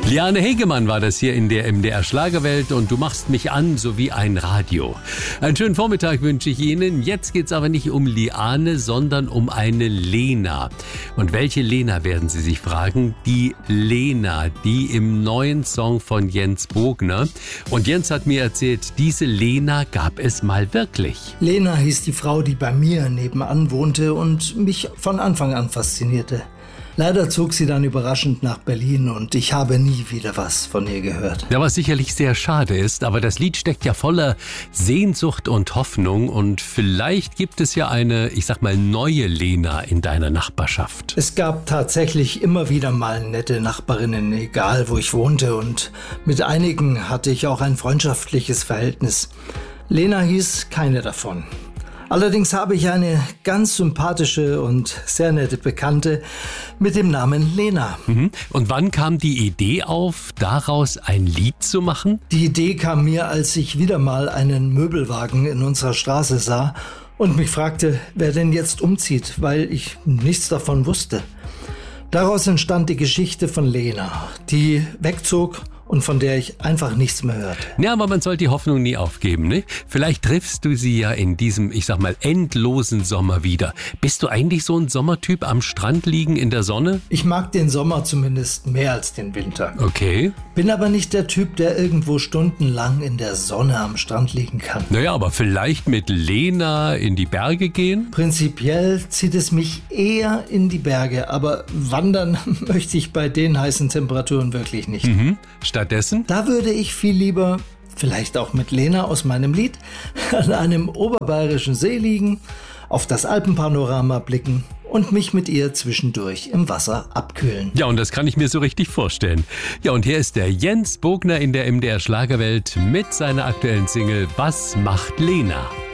Liane Hegemann war das hier in der MDR Schlagerwelt und du machst mich an, so wie ein Radio. Einen schönen Vormittag wünsche ich Ihnen. Jetzt geht's aber nicht um Liane, sondern um eine Lena. Und welche Lena, werden Sie sich fragen? Die Lena, die im neuen Song von Jens Bogner. Und Jens hat mir erzählt, diese Lena gab es mal wirklich. Lena hieß die Frau, die bei mir nebenan wohnte und mich von Anfang an faszinierte. Leider zog sie dann überraschend nach Berlin und ich habe nie wieder was von ihr gehört. Ja, was sicherlich sehr schade ist, aber das Lied steckt ja voller Sehnsucht und Hoffnung und vielleicht gibt es ja eine, ich sag mal, neue Lena in deiner Nachbarschaft. Es gab tatsächlich immer wieder mal nette Nachbarinnen, egal wo ich wohnte, und mit einigen hatte ich auch ein freundschaftliches Verhältnis. Lena hieß keine davon. Allerdings habe ich eine ganz sympathische und sehr nette Bekannte mit dem Namen Lena. Und wann kam die Idee auf, daraus ein Lied zu machen? Die Idee kam mir, als ich wieder mal einen Möbelwagen in unserer Straße sah und mich fragte, wer denn jetzt umzieht, weil ich nichts davon wusste. Daraus entstand die Geschichte von Lena, die wegzog und von der ich einfach nichts mehr hörte. Ja, aber man soll die Hoffnung nie aufgeben, ne? Vielleicht triffst du sie ja in diesem, ich sag mal, endlosen Sommer wieder. Bist du eigentlich so ein Sommertyp, am Strand liegen in der Sonne? Ich mag den Sommer zumindest mehr als den Winter. Okay. Bin aber nicht der Typ, der irgendwo stundenlang in der Sonne am Strand liegen kann. Naja, aber vielleicht mit Lena in die Berge gehen? Prinzipiell zieht es mich eher in die Berge, aber wandern möchte ich bei den heißen Temperaturen wirklich nicht. Stattdessen? Da würde ich viel lieber, vielleicht auch mit Lena aus meinem Lied, an einem oberbayerischen See liegen, auf das Alpenpanorama blicken und mich mit ihr zwischendurch im Wasser abkühlen. Ja, und das kann ich mir so richtig vorstellen. Ja, und hier ist der Jens Bogner in der MDR Schlagerwelt mit seiner aktuellen Single Was macht Lena?